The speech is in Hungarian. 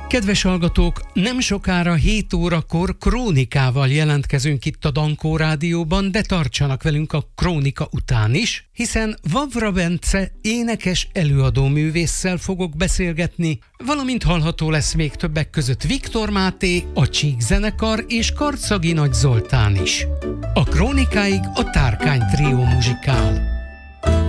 Kedves hallgatók, nem sokára 7 órakor krónikával jelentkezünk itt a Dankó Rádióban, de tartsanak velünk a krónika után is, hiszen Vavra Bence énekes előadóművésszel fogok beszélgetni, valamint hallható lesz még többek között Viktor Máté, a Csík zenekar és Karcagi Nagy Zoltán is. A krónikáig a Tárkány trió muzsikál.